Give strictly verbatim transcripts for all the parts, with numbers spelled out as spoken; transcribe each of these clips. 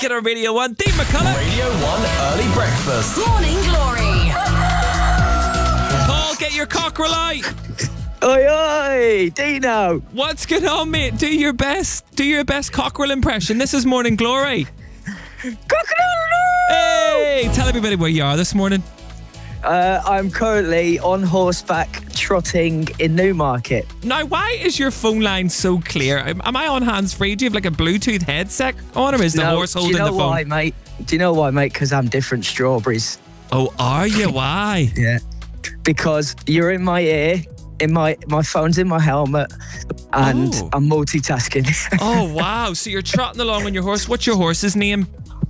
Get on Radio one, Dean McCullough. Radio one Early Breakfast. Morning Glory. Paul, get your cockerel out. Oi, oi, Dino. What's going on, mate? Do your best. Do your best cockerel impression. This is Morning Glory. Cockerel! Hey, tell everybody where you are this morning. Uh, I'm currently on horseback trotting in Newmarket. Now, why is your phone line so clear? Am, am I on hands-free? Do you have like a Bluetooth headset on, or is the No, horse do holding you know the phone? why, mate? Do you know why, mate? Because I'm different strawberries. Oh, are you? Why? Yeah. Because you're in my ear, in my my phone's in my helmet, and Oh. I'm multitasking. Oh, wow. So you're trotting along on your horse. What's your horse's name?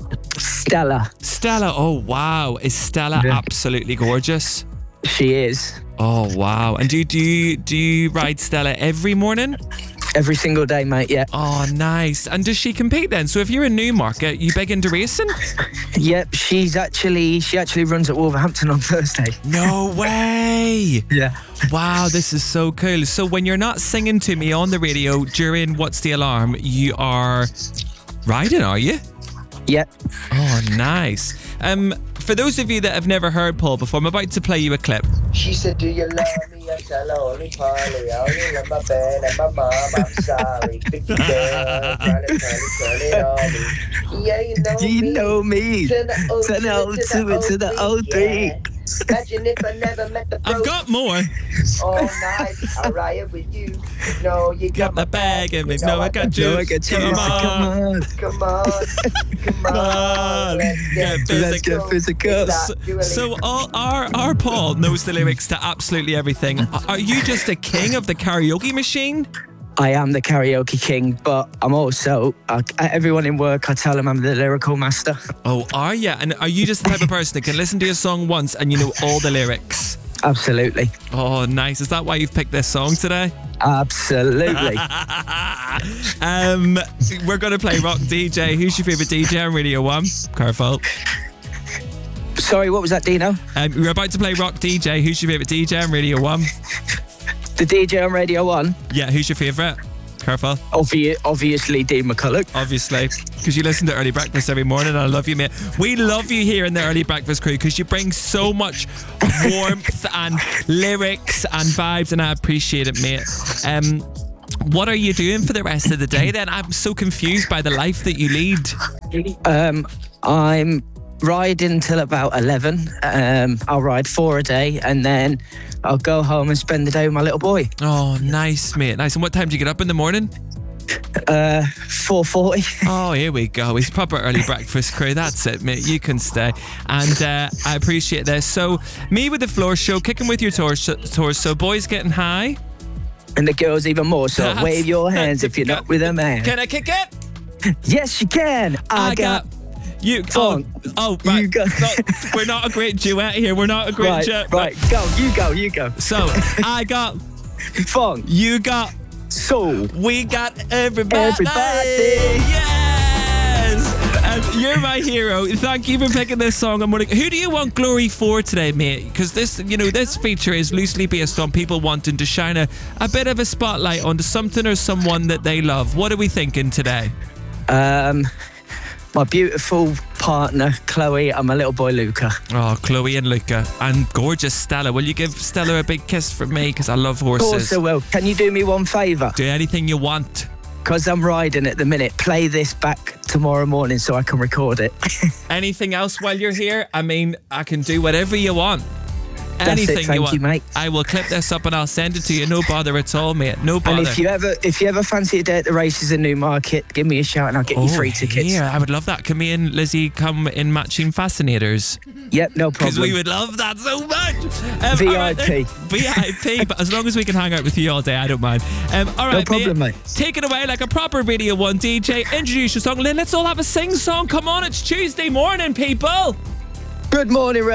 Stella, Stella. Oh, wow. Is Stella Yeah. absolutely gorgeous? she is. Oh, wow. And do you, do you, do you ride Stella every morning? Every single day, mate, yeah. Oh, nice. And does she compete then? So if you're in Newmarket, you big into racing? Yep, she's actually, she actually runs at Wolverhampton on Thursday. No way. Yeah. Wow, this is so cool. So when you're not singing to me on the radio during What's the Alarm, you are riding, are you? Yep. Oh, nice. Um, for those of you that have never heard Paul before, I'm about to play you a clip. She said, do you love me? I said, only Polly. I only love my bed and my mom. I'm sorry. Big girl, trying to turn it on me. Yeah, you know Do you me. know me? To the O To the O two, to the O three. yeah. Imagine if I never met the I've bro. got more. All night, I riot with you. No, you Got got my bag and we You know I got you. No, I got you. Come Come on. on. Come on, come on, on. Let's get get Let's get physical. Exactly. So all, our, our Paul knows the lyrics to absolutely everything. Are you just a king of the karaoke machine? I am the karaoke king, but I'm also, I, everyone in work, I tell them I'm the lyrical master. Oh, are you? And are you just the type of person that can listen to a song once and you know all the lyrics? Absolutely. Oh, nice. Is that why you've picked this song today? Absolutely. um, we're going to play Rock D J. Who's your favourite D J on Radio one? Careful. Sorry, what was that, Dino? Um, we're about to play Rock D J. Who's your favourite D J on Radio one? The D J on Radio one? Yeah, who's your favourite? Careful. Obvi- obviously, Dean McCullough. Obviously, because you listen to Early Breakfast every morning and I love you, mate. We love you here in the Early Breakfast crew because you bring so much warmth and lyrics and vibes, and I appreciate it, mate. Um, what are you doing for the rest of the day then? I'm so confused by the life that you lead. Um, I'm riding till about eleven. Um, I'll ride four a day and then I'll go home and spend the day with my little boy. Oh, nice, mate. Nice. And what time do you get up in the morning? Uh, four forty. Oh, here we go. He's proper Early Breakfast crew. That's it, mate. You can stay. And uh, I appreciate this. So, me with the floor show, kicking with your torso. torso. Boys getting high. And the girls even more, so That's- wave your hands if you're not with a man. Can I kick it? Yes, you can. I, got... You. Funk. Oh, oh, right. You go. No, we're not a great duet here. We're not a great Right, duet. right, go, you go, you go. So, I got, Funk, you got, soul. we got everybody. Everybody. Yes. Um, you're my hero. Thank you for picking this song. I'm wondering, who do you want glory for today, mate? Because this, you know, this feature is loosely based on people wanting to shine a, a bit of a spotlight onto something or someone that they love. What are we thinking today? Um, my beautiful partner, Chloe, and my little boy, Luca. Oh, Chloe and Luca. And gorgeous Stella. Will you give Stella a big kiss from me? Because I love Of course horses. I will. Can you do me one favour? Do anything you want. Because I'm riding at the minute. Play this back tomorrow morning so I can record it. Anything else while you're here? I mean, I can do whatever you want. That's it, Anything thank you want. you, mate. I will clip this up and I'll send it to you. No bother at all, mate. No bother. And if you ever if you ever fancy a day at the races in Newmarket, give me a shout and I'll get you free tickets. Yeah, I would love that. Can me and Lizzie come in matching fascinators? Yep, no Because problem. we would love that so much. Um, V I P. all right then. V I P, but as long as we can hang out with you all day, I don't mind. Um, all right, No problem, mate. Take it away like a proper Radio one D J. Introduce your song. Let's all have a sing song. Come on, it's Tuesday morning, people. Good morning,